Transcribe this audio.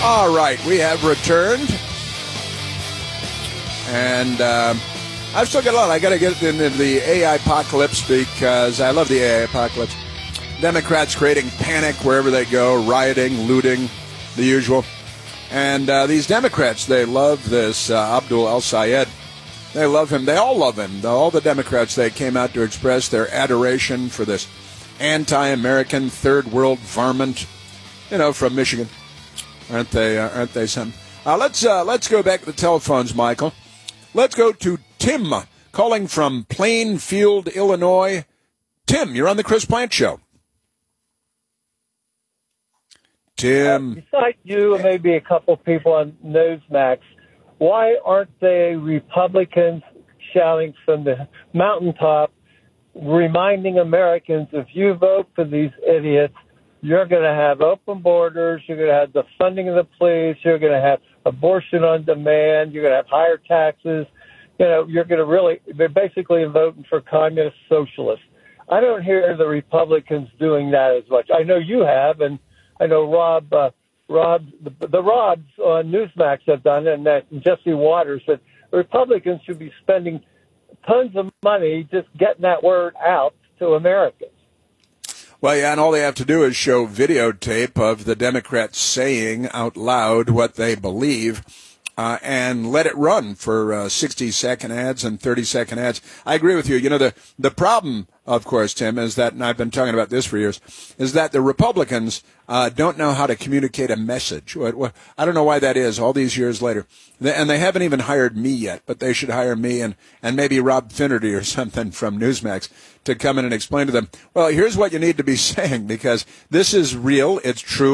All right, we have returned. And I've still got a lot. I got to get into the AI apocalypse because I love the AI apocalypse. Democrats creating panic wherever they go, rioting, looting, the usual. And these Democrats, they love this Abdul El-Sayed. They love him. They all love him. All the Democrats, they came out to express their adoration for this anti-American third world varmint, from Michigan. Aren't they something? Let's go back to the telephones, Michael. Let's go to Tim, calling from Plainfield, Illinois. Tim, you're on the Chris Plante Show. Tim. Besides you and maybe a couple people on Newsmax, why aren't they Republicans shouting from the mountaintop, reminding Americans, if you vote for these idiots, you're going to have open borders, you're going to have the funding of the police, you're going to have abortion on demand, you're going to have higher taxes, you're going to they're basically voting for communist socialists. I don't hear the Republicans doing that as much. I know you have, and I know the Robs on Newsmax have done it, and Jesse Waters, that Republicans should be spending tons of money just getting that word out to Americans. Well, yeah, and all they have to do is show videotape of the Democrats saying out loud what they believe and let it run for 60-second ads and 30-second ads. I agree with you. The problem, of course, Tim, is that, and I've been talking about this for years, is that the Republicans don't know how to communicate a message. I don't know why that is all these years later. And they haven't even hired me yet, but they should hire me and maybe Rob Finnerty or something from Newsmax to come in and explain to them, well, here's what you need to be saying, because this is real, it's true.